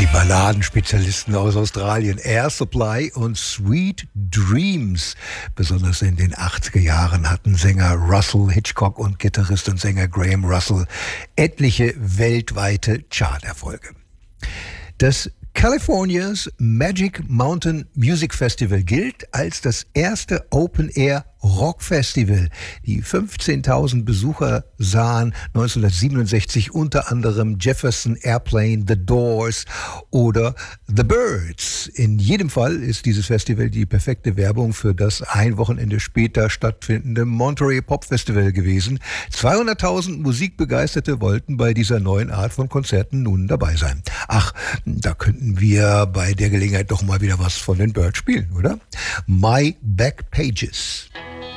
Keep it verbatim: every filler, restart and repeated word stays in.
Die Balladenspezialisten aus Australien, Air Supply und Sweet Dreams. Besonders in den achtziger Jahren hatten Sänger Russell Hitchcock und Gitarrist und Sänger Graham Russell etliche weltweite Charterfolge. Das California's Magic Mountain Music Festival gilt als das erste Open-Air Rockfestival. Die fünfzehntausend Besucher sahen neunzehnhundertsiebenundsechzig unter anderem Jefferson Airplane, The Doors oder The Byrds. In jedem Fall ist dieses Festival die perfekte Werbung für das ein Wochenende später stattfindende Monterey Pop Festival gewesen. zweihunderttausend Musikbegeisterte wollten bei dieser neuen Art von Konzerten nun dabei sein. Ach, da könnten wir bei der Gelegenheit doch mal wieder was von den Byrds spielen, oder? My Back Pages.